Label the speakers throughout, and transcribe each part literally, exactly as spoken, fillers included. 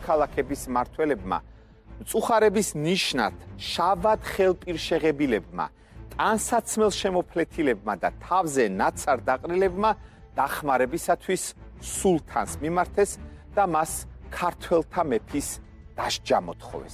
Speaker 1: მოქალაქების მმართველებმა, მწუხარების ნიშნად შავად ხელპირშეღებილებმა, ტანსაცმელ შემოფლეთილებმა და თავზე ნაცარ დაყრილებმა დახმარებისათვის სულთანს მიმართეს და მას ქართველთა მეფის დასჯა მოთხოვეს.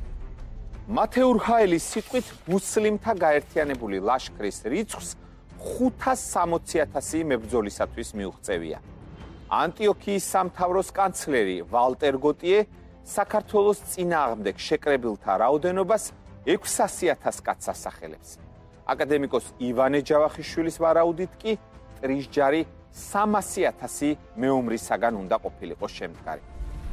Speaker 1: მათეურჰაელის სიტყვით მუსლიმთა გაერთიანებული ლაშქრის რიცხვს ხუთას სამოცი ათასი მებრძოლისათვის მიუღწევია. ანტიოქიის სამთავროს კანცლერი ვალტერ გოტიე საქართველოს წინააღმდეგ შეკრებილთა რაოდენობას ექვსასი ათას კაცს ასახელებს. აკადემიკოს ივანე ჯავახიშვილის ვარაუდით კი ტრისჯარი სამასი ათასი მეომრისაგან უნდა ყოფილიყო შემდგარი.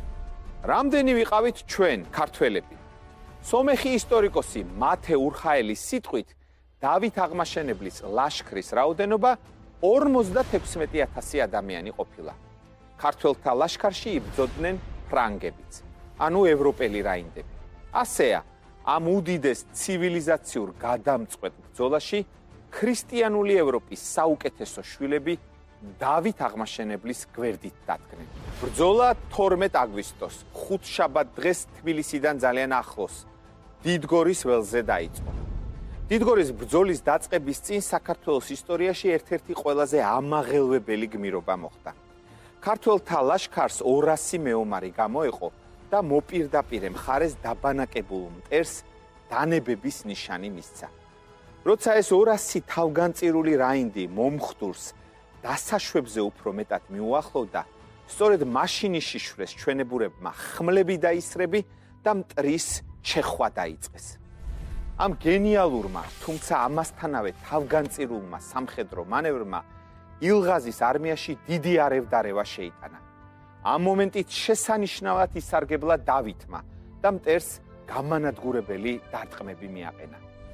Speaker 1: რამდენი ვიყავით ჩვენ ქართველები? სომეხი ისტორიკოსი მათე ურხაელის სიტყვით დავით აღმაშენებლის ლაშქრის რაოდენობა ორმოცდათექვსმეტი ათასი ადამიანი ყოფილა. ქართველთა ლაშქარში იბრძოდნენ ფრანგებიც, ანუ ევროპელი რაინდები. ასეა, ამ უდიდეს ცივილიზაციურ გადამწყვეტ ბრძოლაში ქრისტიანული ევროპის საუკეთესო შვილები დავით აღმაშენებლის გვერდით დადგნენ. ბრძოლა თორმეტ აგვისტოს, ხუთშაბათ დღეს თბილისიდან ძალიან ახლოს, დიდგორის ველზე დაიწყო. დიდგორის ბრძოლის დაწყების წინ საქართველოს ისტორიაში ერთ-ერთი ყველაზე ამაღელვებელი გმირობა მოხდა. ქართველთა ლაშქარს ორასი მეომარი გამოეყო და მოპირდაპირე მხარეს დაბანაკებულ მტერს დანებების ნიშანი მისცა. როცა ეს ორასი თავგანწირული რაინდი მომხდურს დასაშვებზე უფრო მეტად მიუახლოვდა, სწორედ მაშინ იშიშვრეს ჩვენებურებმა ხმლები და ისრები და მტრის ჩეხვა დაიწყეს. ამ გენიალურმა, თუმცა ამასთანავე თავგანწირულმა სამხედრო მანევრმა ილღაზის არმიაში დიდი არევდარევა შეიტანა. ამ მომენტით შესანიშნავად ისარგებლა დავითმა და მტერს გამანადგურებელი დარტყმები მიაყენა.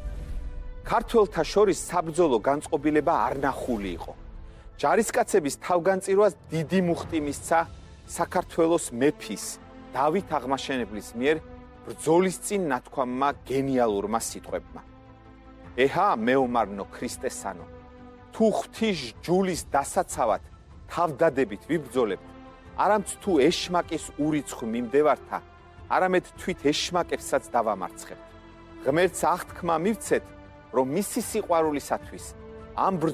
Speaker 1: ქართველთა შორის საბრძოლო განწყობილება არ ნახული იყო. ჯარისკაცების თავგანწირვას დიდი მუხტი მისცა საქართველოს მეფის დავით აღმაშენებლის მიერ ბრძოლის წინ ნათქვამმა გენიალურმა სიტყვებმა. ეჰა მეომარნო ქრისტესანო, თუ ღვთის ჯულის დასაცავად თავდადებით ვიბრძოლებთ, არამც თუ ეშმაკის ურიცხვ მიმდევართა, არამედ თვით ეშმაკებსაც დავამარცხებთ. ღმერთს აღთქმა მივცეთ, რომ მისი სიყვარულისათვის ამ